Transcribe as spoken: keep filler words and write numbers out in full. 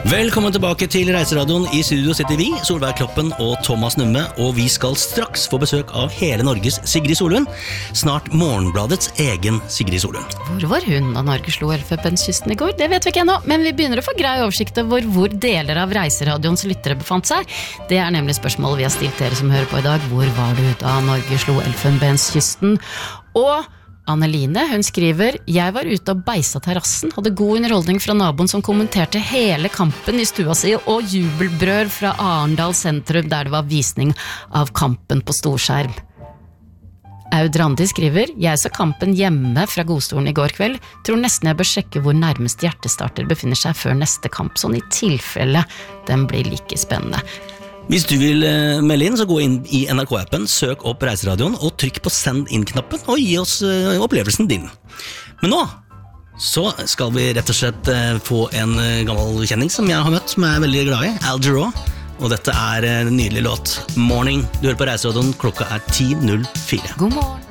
Velkommen tilbake til Reiseradioen. I studio sitter vi, Solveig Kloppen og Thomas Numme, og vi skal straks få besøk av hele Norges Sigrid Solund. Snart Morgenbladets egen Sigrid Solund. Hvor var hun da Norge slo Elfenbenskysten i går? Det vet vi ikke ennå, men vi begynner å få grei oversikt over hvor deler av Reiseradioens lyttere befant seg. Det er nemlig spørsmålet vi har stilt dere som hører på i dag. Hvor var du da Norge slo Elfenbenskysten? Og Anneline, hun skriver: Jeg var ute og beisa terrassen, hadde god underholdning fra naboen som kommenterte hele kampen i stua si, og jubelbrød fra Arendal sentrum, der det var visning av kampen på storskjerm. Aud Randi skriver: Jeg så kampen hjemme fra godstolen i går kveld. Tror nesten jeg bør sjekke hvor nærmest hjertestarter befinner seg før neste kamp, sånn i tilfelle den blir like spennende. Hvis du vil melde inn, så gå inn i N R K-appen, søk opp Reiseradioen og trykk på send inn-knappen og gi oss opplevelsen din. Men nå så skal vi rett og slett få en gammel kjenning som jeg har møtt, som jeg er veldig glad i, Al Jarreau. Og dette er en nydelig låt, Morning. Du hører på Reiseradioen, klokka er ti null fire. God morgen.